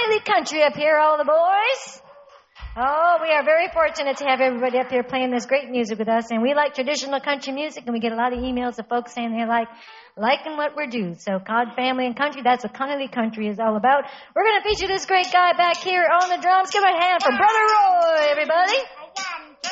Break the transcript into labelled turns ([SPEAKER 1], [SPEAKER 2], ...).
[SPEAKER 1] Connie Lee Country up here, all the boys. Oh, we are very fortunate to have everybody up here playing this great music with us. And we like traditional country music, and we get a lot of emails of folks saying they liking what we're doing. So God, family, and country, that's what Connie Lee Country is all about. We're going to feature this great guy back here on the drums. Give a hand for Brother Roy, everybody.